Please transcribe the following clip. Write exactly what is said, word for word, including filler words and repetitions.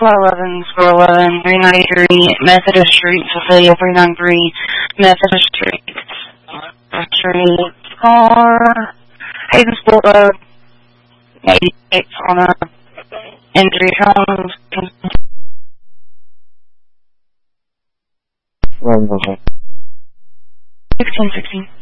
four eleven, four eleven, three ninety-three, Methodist Street, Cecilia, three ninety-three, Methodist Street, Street, car, Hayden Sport Road, eighty-six on a injury homes. Right, okay. sixteen sixteen.